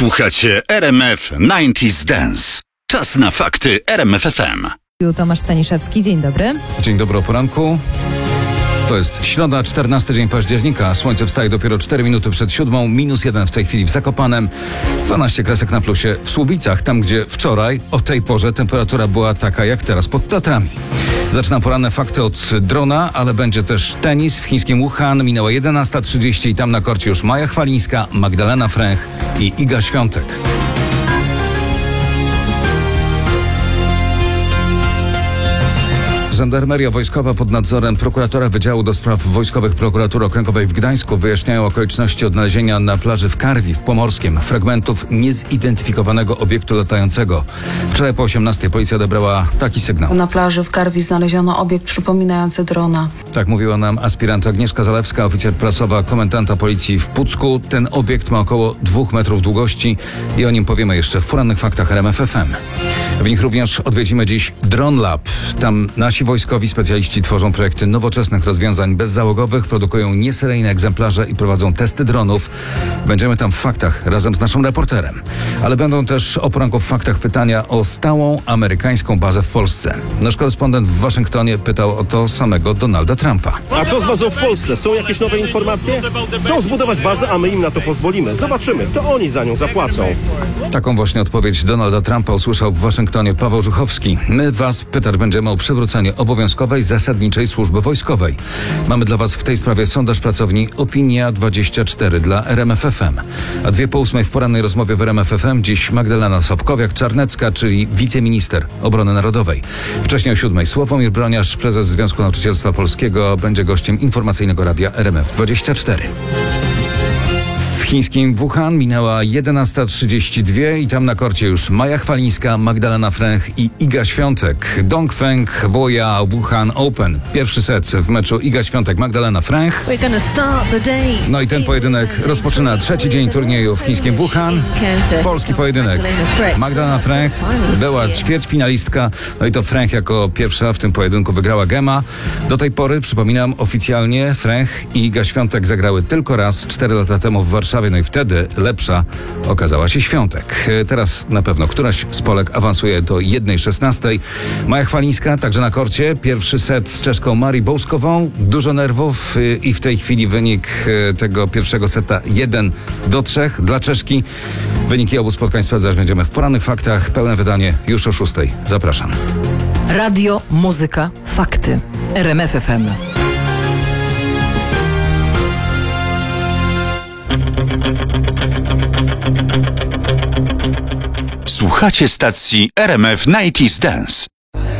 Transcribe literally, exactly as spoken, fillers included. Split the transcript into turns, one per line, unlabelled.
Słuchacie R M F dziewięćdziesiąt Dance. Czas na fakty R M F F M.
Tomasz Staniszewski, dzień dobry.
Dzień dobry o poranku. To jest środa, czternasty dzień października. Słońce wstaje dopiero cztery minuty przed siódmą. Minus jeden w tej chwili w Zakopanem. dwanaście kresek na plusie w Słubicach, tam gdzie wczoraj o tej porze temperatura była taka jak teraz pod Tatrami. Zaczynam poranne fakty od drona, ale będzie też tenis w chińskim Wuhan. Minęła jedenasta trzydzieści i tam na korcie już Maja Chwalińska, Magdalena Fręch i Iga Świątek. Żandarmeria Wojskowa pod nadzorem prokuratora Wydziału do Spraw Wojskowych Prokuratury Okręgowej w Gdańsku wyjaśniają okoliczności odnalezienia na plaży w Karwi w Pomorskiem fragmentów niezidentyfikowanego obiektu latającego. Wczoraj po osiemnastej policja odebrała taki sygnał.
Na plaży w Karwi znaleziono obiekt przypominający drona.
Tak mówiła nam aspirant Agnieszka Zalewska, oficer prasowa komendanta policji w Pucku. Ten obiekt ma około dwóch metrów długości i o nim powiemy jeszcze w porannych faktach R M F F M. W nich również odwiedzimy dziś Drone Lab. Tam nasi wojskowi specjaliści tworzą projekty nowoczesnych rozwiązań bezzałogowych, produkują nieseryjne egzemplarze i prowadzą testy dronów. Będziemy tam w faktach razem z naszym reporterem. Ale będą też o poranku w faktach pytania o stałą amerykańską bazę w Polsce. Nasz korespondent w Waszyngtonie pytał o to samego Donalda Trumpa.
A co z bazą w Polsce? Są jakieś nowe informacje? Chcą zbudować bazę, a my im na to pozwolimy. Zobaczymy, to oni za nią zapłacą.
Taką właśnie odpowiedź Donalda Trumpa usłyszał w Waszyngtonie Paweł Żuchowski. My was pytać będziemy o przywrócenie obowiązkowej, zasadniczej służby wojskowej. Mamy dla was w tej sprawie sondaż pracowni Opinia dwadzieścia cztery dla R M F F M. A dwie po ósmej w porannej rozmowie w R M F F M dziś Magdalena Sobkowiak-Czarnecka, czyli wiceminister obrony narodowej. Wcześniej o siódmej Sławomir Broniarz, prezes Związku Nauczycielstwa Polskiego, będzie gościem informacyjnego radia R M F dwadzieścia cztery. W chińskim Wuhan minęła jedenasta trzydzieści dwa i tam na korcie już Maja Chwalińska, Magdalena Fręch i Iga Świątek. Dongfeng Woja Wuhan Open. Pierwszy set w meczu Iga Świątek, Magdalena Fręch. No i ten pojedynek rozpoczyna trzeci dzień turnieju w chińskim Wuhan. Polski pojedynek. Magdalena Fręch była ćwierćfinalistka. No i to Fręch jako pierwsza w tym pojedynku wygrała gema. Do tej pory, przypominam, oficjalnie Fręch i Iga Świątek zagrały tylko raz, cztery lata temu w Warszawie. No i wtedy lepsza okazała się Świątek. Teraz na pewno któraś z Polek awansuje do jednej szesnastej. Maja Chwalińska także na korcie. Pierwszy set z Czeszką Marii Bołskową. Dużo nerwów i w tej chwili wynik tego pierwszego seta jeden do trzech dla Czeszki. Wyniki obu spotkań sprawdzać będziemy w porannych faktach. Pełne wydanie już o szóstej. Zapraszam.
Radio, muzyka, fakty. R M F F M.
Słuchacie stacji R M F dziewięćdziesiąt Dance.